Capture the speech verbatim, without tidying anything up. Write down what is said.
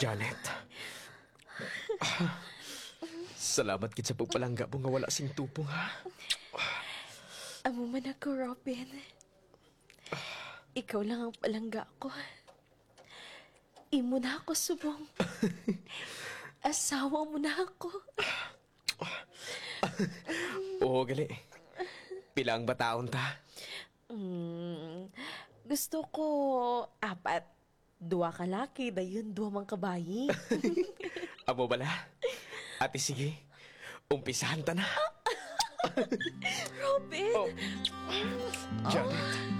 Janet. Salamat gid sa pagpalangga mo nga wala sing tupong, ha? Amo man ako, Robin. Ikaw lang ang palangga ko. Imo na ako subong. Asawa mo na ako. Oo, gali. Pila ang bataon ta? Mm, gusto ko apat. Dua ka laki, dayon dua mang kabayi. Amo bala? Ate, sige. Umpisahan ta na. Robin! Oh. Janet.